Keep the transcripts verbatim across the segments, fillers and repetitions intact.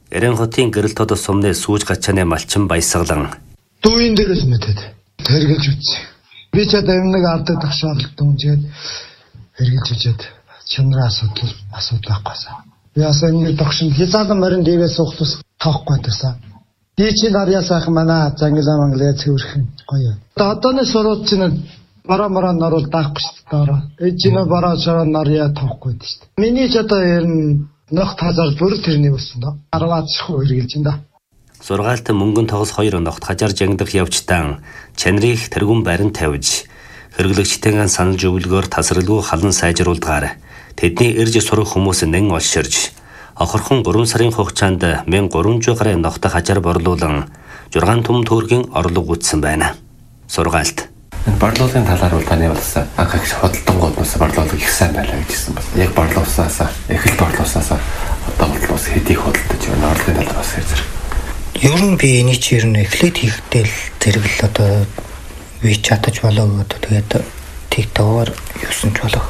Эрен хотын гэрэл тодос сумны сүүж гачааны малчин баясгалан. Дүүийн дээрээс мэдэд тэргэлж үзье. Би ч одоо юм нэг авдаг ташаалт дүнжээд хэрглэж үзээд чанарын асуудал асуудал байхгүйсэн. Би асаа нэг тогшин хязгаарлан морин дээрээ суухлус тоохгүй байсан. Би чи нарьяа сайхан манай зангилаа манглаа цэвэрхэн гоё. Одооны сурууд чинь бараа мараа наруул даахгүй шүү дээ. Эжинэ бараа шараа нарьяа тоохгүй дээ шүү дээ. Миний ч одоо ер нь нөх тазар бүр тэрний өссөн доо. Арваач хөө хэрглэж энэ. Сургаалт мөнгөн тогос хоёр ногт хажарж ангидах явцтан чанарыг тэргүүн барин тавьж хэрэглэгчтэйгэн санал зөвлөгөөр тасралгүй халан сайжруулдгаар тэдний ирж сурах хүмүүс нэн олширж охорхон гурван сарын хугацаанд мянга гурван зуун гаруй ногт хажар борлуулан жургаан том төгрөгийн орлого үүссэн байна. Сургаалт энэ борлуулалтын талаар бол таны болсон анх их хөдөлгөөнөөс борлуулалт их сайн байлаа гэжсэн бас. Яг борлуулсаасаа эхэл борлуулсаасаа одоо бол бас хэдийг хөдөлдөж байна. Орлогын талаар бас хэрэг. Ер нь би энийг чи ер нь эхлээд хийхдээ зэрэг л одоо би чадаж болоо гэдэг тэгээд TikTok-оор юусан ч болох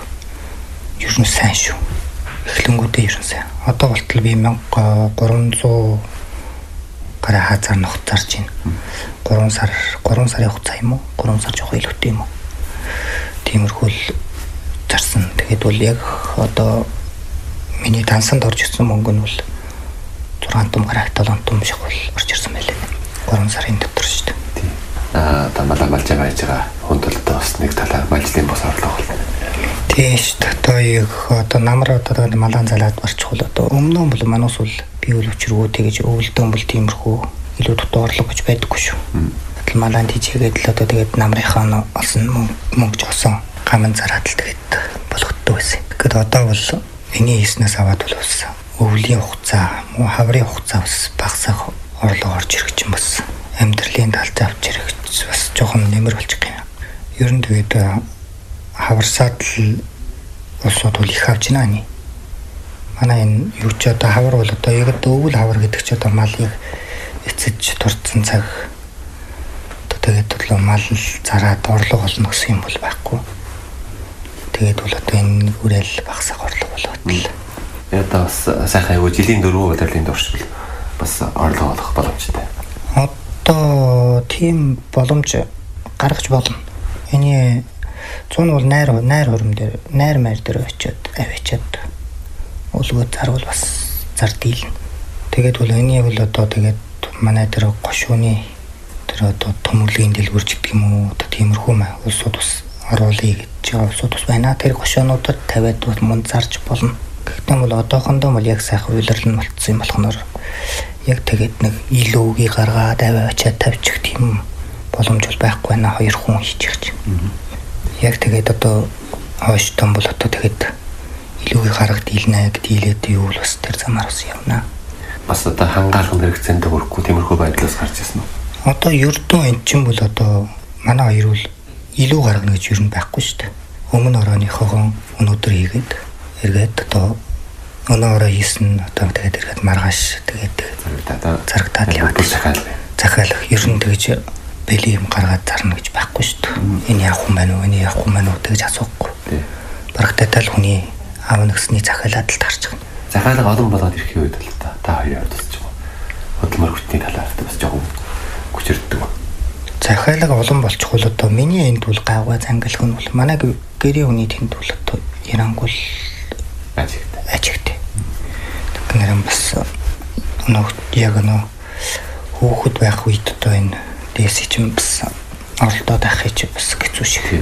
ер нь сайн шүү. Эхлэнгүүдээ ер нь сайн. Одоо болтол би мянга гурван зуун гараа хазар ногт зарж байна. гурван сар гурван сарын хугацаа юм уу? гурван сар жоох илүүтэй юм уу? Тиймэрхүү л зарсан. Тэгээд бол яг одоо миний дансанд орж ирсэн мөнгө нь бол зургаан том гараа толон том шиг бол орж ирсэн байлээ. гурван сарын дотор шүү дээ. Аа тамалаа малж байгаа хүндэлтэй бас нэг талаар малжлын бос орлого бол. Тийм шүү дээ. Одоо яг одоо намар одоо малаан залаад барчихвал одоо өмнө нь бол манус бол би үл өчргөө тэгэж өвөлдөн бол тиймэрхүү илүү дутуурлаг гэж байдаггүй шүү. Тэгэл малаан тийчээгээд л одоо тэгээд намрынхаа олсон мөнгө жоосон гаман зараад л тэгээд болгохтой байсан. Тэгэхэд одоо бол энийг хийснээс аваад бол бас өвлийн хугацаа, муу хаврын хугацаа бас багасах орлого орж ирэх чинь бас амьдралын талд авч ирэх бас жоохон нэмэр болчих юм. Ер нь тэгээд хаварсаад л улсууд бол их авч байна. Манай энэ юу ч одоо хавар бол одоо яг өвөл хавар гэдэг ч одоо малыг эцэж турцсан цаг одоо тэгээд бол мал зараад орлого олно гэсэн юм бол байхгүй. Тэгээд бол одоо энэ үрэл багасах орлого болоод л. Ята бас сайхан аюу жилийн дөрвөн удирлын дуршил бас орлого олох боломжтой. Одоо тийм боломж гаргаж болно. Эний зүүн бол найр найр хөрөм дээр найр майр дээр очиод авчиад өлгөө зарвал бас зар дийлнэ. Тэгээд бол энийг бол одоо тэгээд манай дээр гошууны тэр одоо төмөрлөгийн дэлгүрч гэдэг юм уу одоо тиймэрхүү маа улсууд бас оруулъя гэж байгаа улсууд бас байна. Тэр гошуунуудад тавиад бол мунд зарж болно. Гэхдээ бол одоохондоо бол яг сайхан үйлрэл нь болцсон юм болохноор яг тэгээд нэг илүүгийг гаргаад аваачаад тавьчих тийм боломж бол байхгүй байна. Хоёр хүн хийчих чинь. Яг тэгээд одоо хойш том бол одоо тэгээд илүүгийг гаргад дийлнэ гэд дийлээд юу бол бас тэр замаар бас явна. Бас одоо хангаалхан хэрэгцээнд өрөхгүй тиймэрхүү байдлаас гарч ирсэн үү? Одоо ердөө эн чинь бол одоо манай хоёр бол илүү гаргана гэж ер нь байхгүй шүү дээ. Өмнө орооныхоо өнөөдөр хийгээд эргээд одоо өнөө ороо хийсэн одоо тэгээд эргээд маргааш тэгээд зарагдаад яваад захиал захиалах ер нь тэгж бэлий юм гаргаад зарна гэж байхгүй шүү дээ. Энэ яах юм бэ нөө энэ яах юм бэ нөө тэгж асуухгүй. Барагтай тал хүний аав нэгсний захиалаад л тарж байгаа. Захиалга олон болоод ирэхээ үед л та та хоёр явдсан ч юм уу. Хөдөлмөр хүчний талаар бас жоохон хүчирддэг. Захиалга олон болчихвол одоо миний энд бол гавга зангилх нь бол манай гэрийн хүний тэнд бол одоо ярангуул ажигтай. Ажигтай. Тэгнэрэн бас нөх яг нөө хөөхд байх үед одоо энэ дэс чинь бас оролдоод авах чинь бас хэцүү шиг.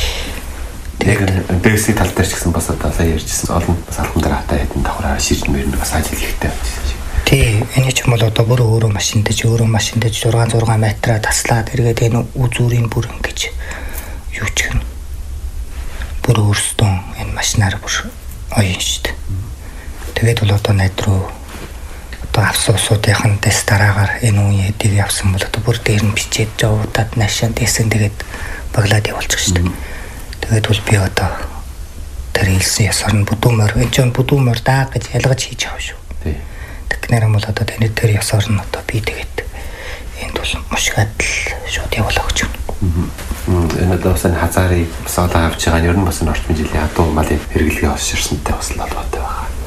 Тэгээд дэсийн тал дээр ч гэсэн бас одоо сая ярьжсэн олон бас алхам дараа хата хэдэн давхраа ширж мөрөнд бас ажил хийхтэй байна. Тий, энэ ч юм бол одоо бүр өөрөө машин дэж өөрөө машин дэж шесть шесть метра таслаад эргээд энэ үзүүрийн бүр ингэж юу ч гэн бүр өөрсдөө энэ машинаар бүр оён шүү дээ. Тэгээд бол одоо найд руу одоо авсуусуудын дэс дараагаар энэ үе хэдийг явсан бол одоо бүр дээр нь бичээд жавуудад наашаан дэсэн тэгээд баглаад явуулчих шүү дээ. Тэгээд бол би одоо тэр хэлсэн ясаар нь бүдүүмөр энэ ч бүдүүмөр даа гэж ялгаж хийж авах шүү. Тий. Тэгнэр юм бол одоо тэр тэр ясаар нь одоо би тэгээд энд бол мушгаад л шууд явуулах гэж байна. Энэ одоо бас хазаарыг бас олоо авч байгаа нь ер нь бас орчмын жилийн адуу малын хэрэглэгээ олширсантай бас л холбоотой байна.